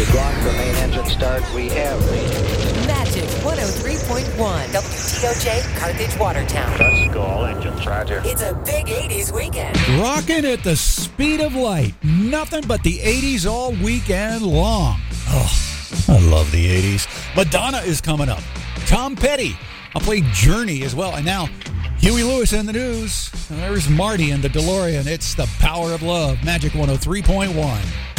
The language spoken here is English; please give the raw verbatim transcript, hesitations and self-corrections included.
We've gone for main engine start. We have main Magic one oh three point one. W T O J, Carthage, Watertown. Let's go, all engines, roger. It's a big eighties weekend. Rocking at the speed of light. Nothing but the eighties all weekend long. Oh, I love the eighties. Madonna is coming up. Tom Petty. I'll play Journey as well. And now, Huey Lewis in the news. There's Marty and the DeLorean. It's the power of love. Magic one oh three point one.